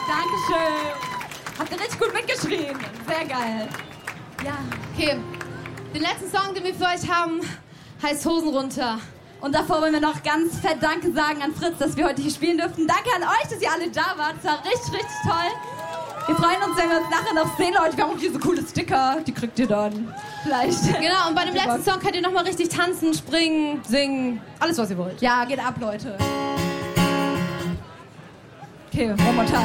Dankeschön. Habt ihr richtig gut mitgeschrien. Sehr geil. Ja. Okay, den letzten Song, den wir für euch haben, heißt Hosen runter. Und davor wollen wir noch ganz fett Danke sagen an Fritz, dass wir heute hier spielen durften. Danke an euch, dass ihr alle da wart. Das war richtig, richtig toll. Wir freuen uns, wenn wir uns nachher noch sehen, Leute. Wir haben auch diese coole Sticker. Die kriegt ihr dann vielleicht. Genau, und bei dem letzten Song könnt ihr nochmal richtig tanzen, springen, singen. Alles, was ihr wollt. Ja, geht ab, Leute. Okay, momentan.